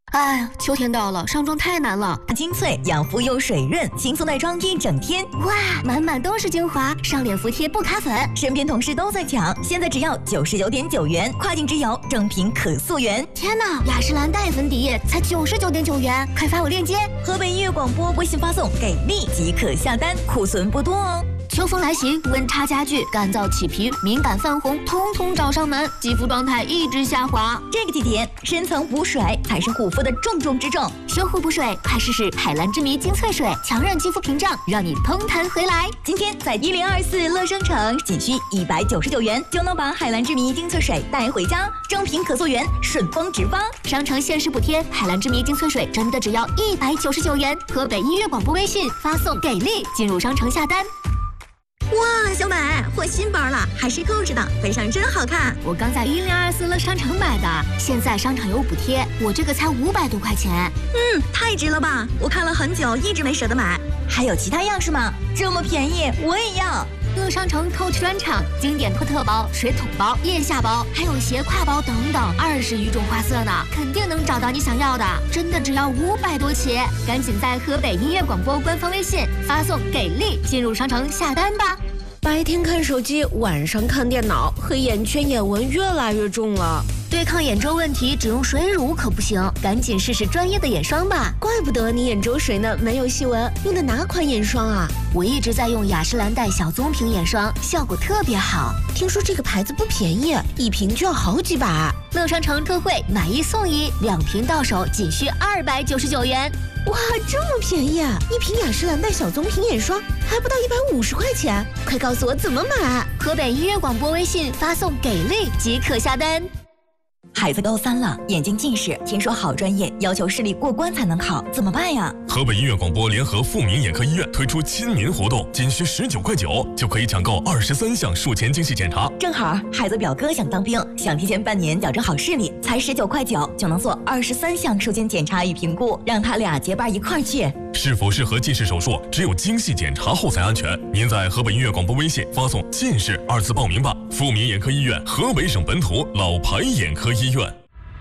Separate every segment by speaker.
Speaker 1: 哎呀，秋天到了，上妆太难了。
Speaker 2: 精粹养肤又水润，轻松带妆一整天。
Speaker 1: 哇，满满都是精华，上脸服帖不卡粉。
Speaker 2: 身边同事都在抢，现在只要99.9元，跨境直邮，正品可溯源。
Speaker 1: 天哪，雅诗兰黛粉底液才99.9元，快发我链接。
Speaker 2: 河北音乐广播微信发送给力即可下单，库存不多哦。
Speaker 1: 秋风来袭，温差加剧，干燥起皮、敏感泛红，通通找上门，肌肤状态一直下滑。
Speaker 2: 这个季节，深层补水才是护肤的重中之重。
Speaker 1: 修护补水，快试试海蓝之谜精粹水，强韧肌肤屏障，让你通弹回来。
Speaker 2: 今天在1024乐商城，仅需199元就能把海蓝之谜精粹水带回家，正品可溯源，顺丰直发。
Speaker 1: 商城限时补贴，海蓝之谜精粹水真的只要199元。河北音乐广播微信发送给力，进入商城下单。
Speaker 2: 哇，小美，换新包了，还是购置的，背上真好看。
Speaker 1: 我刚在1024乐商城买的，现在商场有补贴，我这个才500多块钱。
Speaker 2: 太值了吧！我看了很久，一直没舍得买。还有其他样式吗？这么便宜，我也要。
Speaker 1: 乐商城 Coach 专场，经典托特包、水桶包、腋下包，还有斜挎包等等，20余种花色呢，肯定能找到你想要的。真的只要500多起，赶紧在河北音乐广播官方微信发送给力，进入商城下单吧。
Speaker 3: 白天看手机，晚上看电脑，黑眼圈、眼纹越来越重了。
Speaker 1: 对抗眼周问题，只用水乳可不行，赶紧试试专业的眼霜吧。
Speaker 3: 怪不得你眼周水嫩，没有细纹，用的哪款眼霜啊？
Speaker 1: 我一直在用雅诗兰黛小棕瓶眼霜，效果特别好。
Speaker 3: 听说这个牌子不便宜，一瓶就要好几百。
Speaker 1: 乐商城特惠，买1送1，2瓶到手仅需299元。
Speaker 3: 哇，这么便宜啊！一瓶雅诗兰黛小棕瓶眼霜还不到150块钱，快告诉我怎么买！
Speaker 1: 河北音乐广播微信发送给力即可下单。
Speaker 2: 孩子高3了，眼睛近视，听说好专业要求视力过关才能考，怎么办呀？
Speaker 4: 河北音乐广播联合富民眼科医院推出亲民活动，仅需19块9就可以抢购23项术前精细检查。
Speaker 2: 正好孩子表哥想当兵，想提前半年矫正好视力，才19块9就能做23项术前检查与评估，让他俩结伴一块儿去。
Speaker 4: 是否适合近视手术，只有精细检查后才安全。您在河北音乐广播微信发送近视2字报名吧。富民眼科医院，河北省本土老牌眼科医院。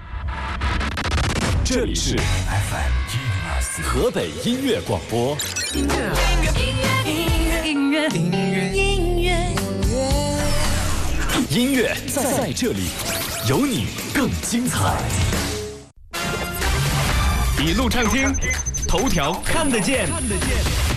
Speaker 5: 这里是 FM 河北音乐广播。音乐在这里，有你更精彩。
Speaker 6: 一路畅听，头条看得见。